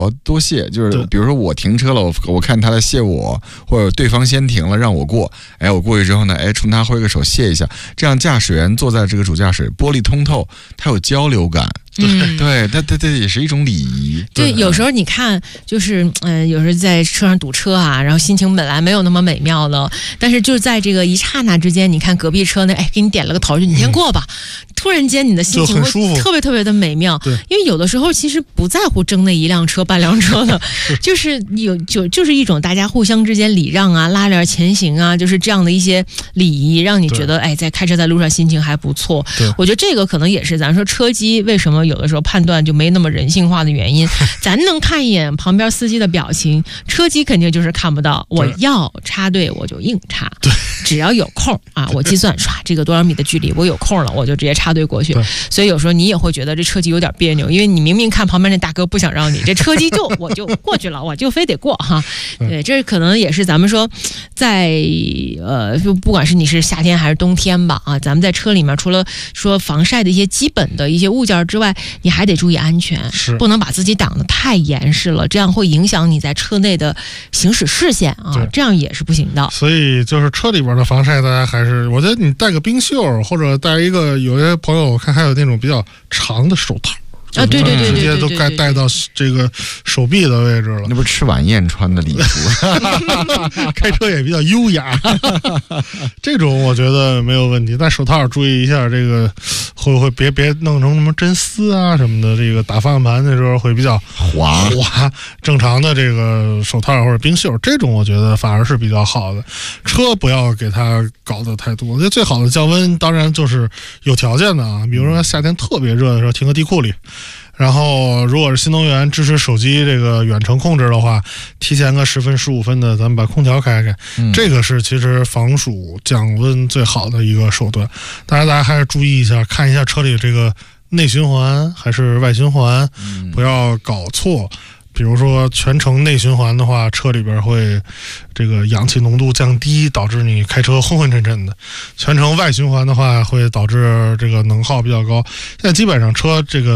多谢，就是比如说我停车了，我看他来谢我，或者对方先停了让我过，我过去之后呢，冲他挥个手谢一下，这样驾驶员坐在这个主驾驶，玻璃通透，他有交流感。对，它也是一种礼仪。 对，有时候你看，就是有时候在车上堵车啊，然后心情本来没有那么美妙的，但是就在这个一刹那之间，你看隔壁车呢，给你点了个头，就你先过吧，突然间你的心情会特别特别的美妙。 对， 因为有的时候其实不在乎争那一辆车半辆车的，就是就是一种大家互相之间礼让啊，拉点前行啊，就是这样的一些礼仪，让你觉得在开车在路上心情还不错。我觉得这个可能也是咱说车机为什么有的时候判断就没那么人性化的原因。咱能看一眼旁边司机的表情，车机肯定就是看不到。我要插队我就硬插，只要有空啊，我计算这个多少米的距离，我有空了我就直接插队过去。所以有时候你也会觉得这车机有点别扭，因为你明明看旁边那大哥不想让你，这车机我就过去了，我就非得过哈。对，这可能也是咱们说在就不管是你是夏天还是冬天吧啊，咱们在车里面除了说防晒的一些基本的一些物件之外，你还得注意安全，不能把自己挡得太严实了，这样会影响你在车内的行驶视线啊，这样也是不行的。 所以就是车里边的防晒，大家还是我觉得你戴个冰袖，或者戴一个，有些朋友我看还有那种比较长的手套。 对， 直接都该带到这个手臂的位置了。 那不是吃晚宴穿的礼服， 开车也比较优雅。这种我觉得没有问题，但手套注意一下，这个会不会别弄成什么真丝啊什么的，这个打方向盘的时候会比较滑。正常的这个手套或者冰袖，这种我觉得反而是比较好的。车不要给它搞得太多。我觉得最好的降温当然就是有条件的啊，比如说夏天特别热的时候停个地库里。然后如果是新能源支持手机这个远程控制的话，提前个10分15分的咱们把空调开开，这个是其实防暑降温最好的一个手段。当然大家还是注意一下，看一下车里这个内循环还是外循环，不要搞错。比如说全程内循环的话，车里边会这个氧气浓度降低，导致你开车昏昏沉沉的。全程外循环的话，会导致这个能耗比较高。现在基本上车这个